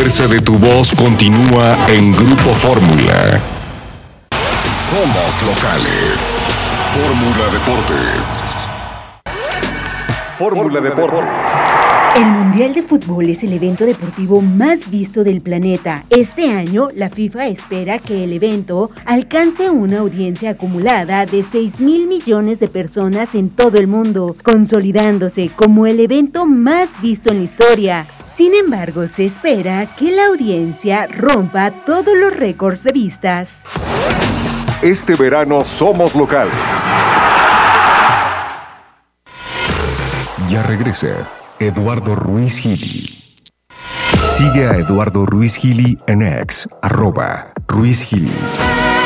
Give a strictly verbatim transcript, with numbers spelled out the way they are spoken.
fuerza de tu voz continúa en Grupo Fórmula. Somos locales. Fórmula Deportes. Fórmula Deportes. El Mundial de Fútbol es el evento deportivo más visto del planeta. Este año, la FIFA espera que el evento alcance una audiencia acumulada de seis mil millones de personas en todo el mundo, consolidándose como el evento más visto en la historia. Sin embargo, se espera que la audiencia rompa todos los récords de vistas. Este verano somos locales. Ya regresa Eduardo Ruiz Gili. Sigue a Eduardo Ruiz Gili en ex, arroba Ruiz Gili.